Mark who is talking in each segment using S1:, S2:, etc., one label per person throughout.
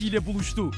S1: ile buluştu.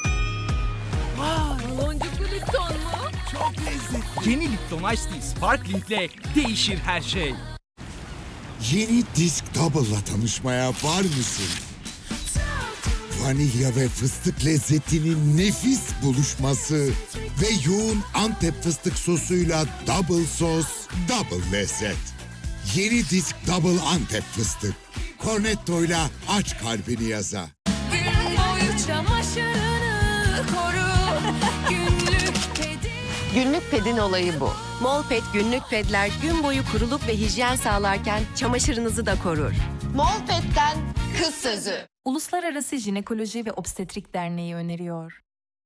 S2: Baloncuklu Lipton mu?
S1: Çok lezzetli. Yeni Lipton Ice Tea Sparkling'le değişir her şey.
S3: Yeni Disk Double'la tanışmaya var mısın? Vanilya ve fıstık lezzetinin nefis buluşması ve yoğun Antep fıstık sosuyla double sos, double lezzet. Yeni Disk Double Antep fıstık. Cornetto'yla aç kalbini yaza.
S2: Gün boyu çamaşırını koru. Günlük pedi.
S4: Günlük pedin olayı bu. Molped günlük pedler gün boyu kuruluk ve hijyen sağlarken çamaşırınızı da korur. Molped'den kız sözü.
S5: Uluslararası Jinekoloji ve Obstetrik Derneği öneriyor.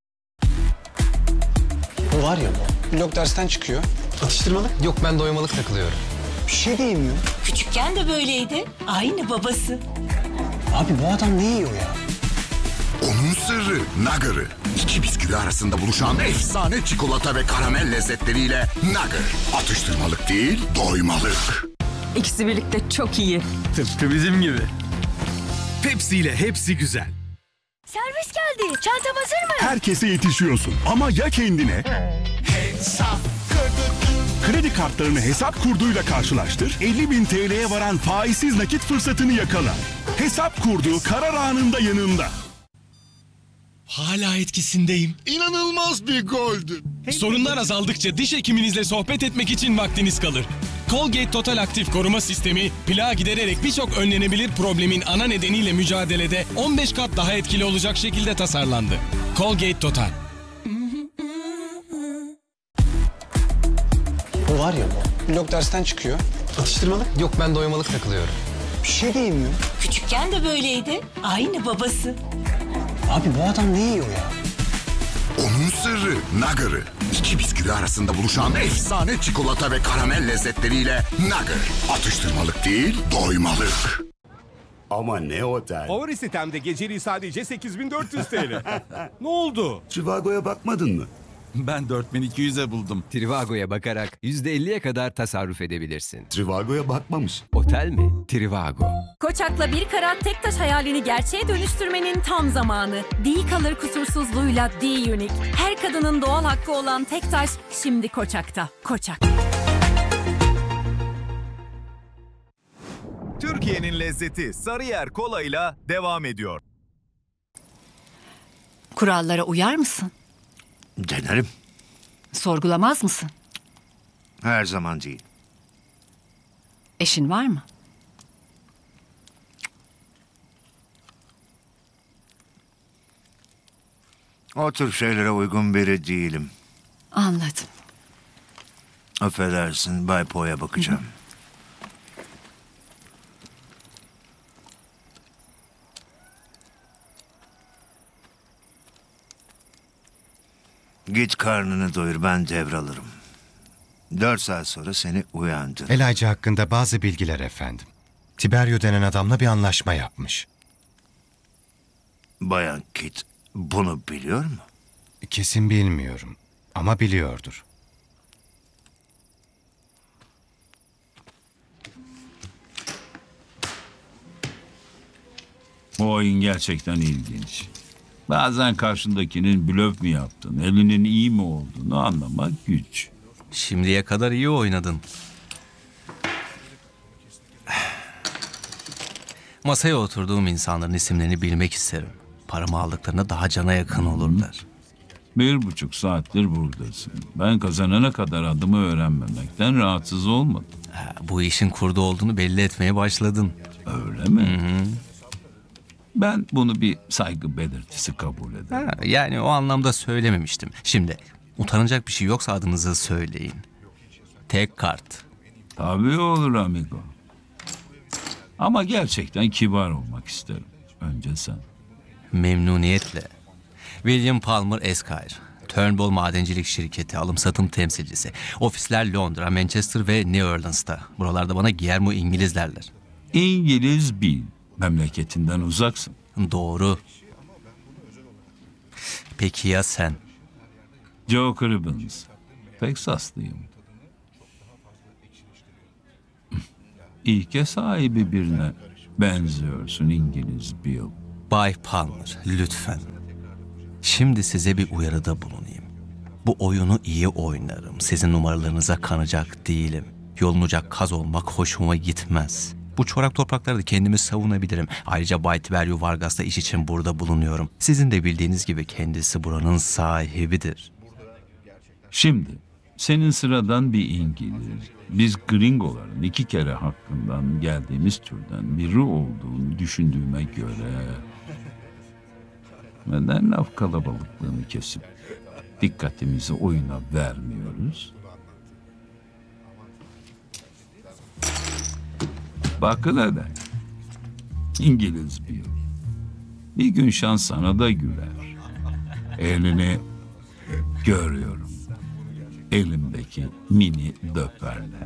S6: O var ya, blok dersten çıkıyor. Atıştırmalık.
S7: Yok, ben doymalık takılıyorum.
S6: Bir şey de yemiyor.
S8: Küçükken de böyleydi. Aynı babası.
S6: Abi bu adam ne yiyor ya?
S3: Onun sırrı Nugger'ı. İki bisküvi arasında buluşan efsane çikolata ve karamel lezzetleriyle Nugger. Atıştırmalık değil, doymalık.
S8: İkisi birlikte çok iyi.
S1: Tıpkı bizim gibi. Pepsi ile hepsi güzel.
S2: Servis geldi. Çantam hazır mı?
S9: Herkese yetişiyorsun ama ya kendine? Kredi kartlarını hesap kurduyla karşılaştır, 50.000 TL'ye varan faizsiz nakit fırsatını yakala. Hesap kurdu karar anında yanında.
S10: Hala etkisindeyim.
S3: İnanılmaz bir goldü.
S10: Sorunlar azaldıkça diş hekiminizle sohbet etmek için vaktiniz kalır. Colgate Total Aktif Koruma Sistemi, plağı gidererek birçok önlenebilir problemin ana nedeniyle mücadelede 15 kat daha etkili olacak şekilde tasarlandı. Colgate Total.
S6: O var ya, blok dersten çıkıyor. Atıştırmalık.
S7: Yok, ben doymalık takılıyorum.
S6: Bir şey de yemiyor.
S8: Küçükken de böyleydi. Aynı babası.
S6: Abi bu adam ne yiyor ya?
S3: Onun sırrı Nugger'ı. İki bisküvi arasında buluşan efsane çikolata ve karamel lezzetleriyle Nugger. Atıştırmalık değil, doymalık.
S9: Ama ne otel?
S1: Favori sitemde geceliği sadece 8.400 TL. Ne oldu?
S9: Trivago'ya bakmadın mı?
S11: Ben 4.200'e buldum.
S7: Trivago'ya bakarak %50'ye kadar tasarruf edebilirsin.
S9: Trivago'ya bakmamış.
S7: Otel mi? Trivago.
S2: Koçak'la bir karat tek taş hayalini gerçeğe dönüştürmenin tam zamanı. D-Color kusursuzluğuyla D-Unique. Her kadının doğal hakkı olan tek taş şimdi Koçak'ta. Koçak.
S12: Türkiye'nin lezzeti Sarıyer Kola'yla devam ediyor.
S8: Kurallara uyar mısın?
S9: Denerim.
S8: Sorgulamaz mısın?
S9: Her zaman değil.
S8: Eşin var mı?
S9: O tür şeylere uygun biri değilim.
S8: Anladım.
S9: Affedersin, Bay Po'ya bakacağım. Git karnını doyur, ben devralırım. 4 saat sonra seni uyandır.
S13: Elijah hakkında bazı bilgiler efendim. Tiberio denen adamla bir anlaşma yapmış.
S9: Bayan Kit bunu biliyor mu?
S13: Kesin bilmiyorum ama biliyordur.
S14: Bu oyun gerçekten ilginç. Bazen karşındakinin blöf mü yaptığını, elinin iyi mi olduğunu anlamak güç.
S7: Şimdiye kadar iyi oynadın. Masaya oturduğum insanların isimlerini bilmek isterim. Paramı aldıklarında daha cana yakın olurlar.
S14: 1,5 saattir buradasın. Ben kazanana kadar adımı öğrenmemekten rahatsız olmadım.
S7: Bu işin kurdu olduğunu belli etmeye başladın.
S14: Öyle mi? Hı. Ben bunu bir saygı belirtisi kabul ederim.
S7: Yani o anlamda söylememiştim. Şimdi utanacak bir şey yoksa adınızı söyleyin. Tek kart.
S14: Tabii olur amigo. Ama gerçekten kibar olmak isterim. Önce sen.
S7: Memnuniyetle. William Palmer Esquire. Turnbull Madencilik Şirketi, alım satım temsilcisi. Ofisler Londra, Manchester ve New Orleans'ta. Buralarda bana Guillermo İngiliz derler.
S14: İngiliz bil. Memleketinden uzaksın.
S7: Doğru. Peki ya sen?
S14: Joe Cribbins. Teksaslıyım. İlke sahibi birine benziyorsun İngiliz Bill.
S7: Bay Palmer, lütfen. Şimdi size bir uyarıda bulunayım. Bu oyunu iyi oynarım. Sizin numaralarınıza kanacak değilim. Yolunacak kaz olmak hoşuma gitmez. Bu çorak topraklarda kendimi savunabilirim. Ayrıca Bay Tiberio Vargas da iş için burada bulunuyorum. Sizin de bildiğiniz gibi kendisi buranın sahibidir.
S14: Şimdi senin sıradan bir İngiliz, biz gringoların 2 kere hakkından geldiğimiz türden biri olduğunu düşündüğüme göre neden laf kalabalıklığını kesip dikkatimizi oyuna vermiyoruz? Bakın hele, İngiliz bir gün şans sana da güler. Elini görüyorum. Elimdeki mini döperle.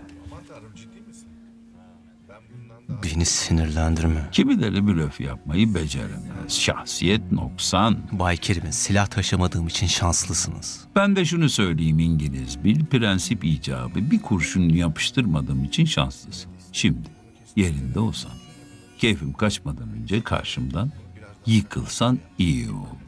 S7: Beni sinirlendirme.
S14: Kimileri blöf yapmayı beceremez. Şahsiyet noksan.
S7: Bay Kerim'in silah taşımadığım için şanslısınız.
S14: Ben de şunu söyleyeyim İngiliz. Bir prensip icabı bir kurşun yapıştırmadığım için şanslısın. Şimdi yerinde olsan, keyfim kaçmadan önce karşımdan yıkılsan iyi olur.